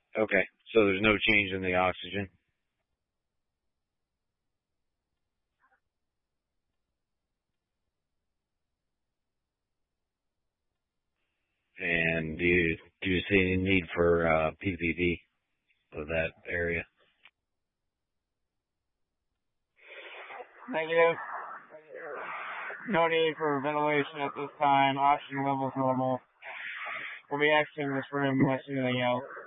Okay. So there's no change in the oxygen. And do you see any need for PPV of that area? Negative. No need for ventilation at this time. Oxygen levels normal. We'll be exiting this room unless anything else.